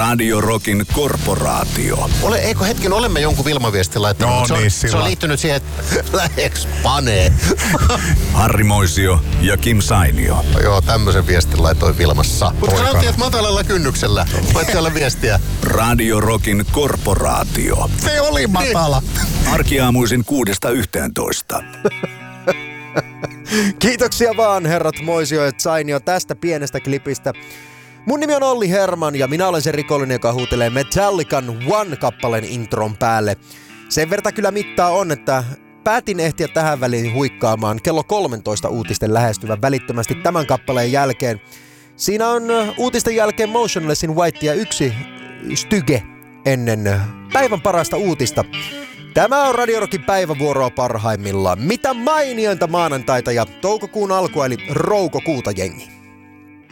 Radio Rockin korporaatio. Eikö hetken, olemme jonkun Vilma-viestin laittanut? No niin, se on liittynyt siihen, että läheks panee. Harri Moisio ja Kim Sainio. Joo, tämmöisen viestin laitoin Vilmassa. Mutta sanottiin, että matalalla kynnyksellä. Voit siellä viestiä. Radio Rockin korporaatio. Se oli matala. Arkiaamuisin 6–11. Kiitoksia vaan herrat Moisio ja Sainio tästä pienestä klipistä. Mun nimi on Olli Herman ja minä olen se rikollinen, joka huutelee Metallican One-kappaleen intron päälle. Sen verta kyllä mittaa on, että päätin ehtiä tähän väliin huikkaamaan kello 13 uutisten lähestyvän välittömästi tämän kappaleen jälkeen. Siinä on uutisten jälkeen Motionlessin White ja yksi styge ennen päivän parasta uutista. Tämä on Radio Rockin päivävuoroa parhaimmillaan. Mitä mainiointa maanantaita ja toukokuun alkua eli roukokuuta jengi.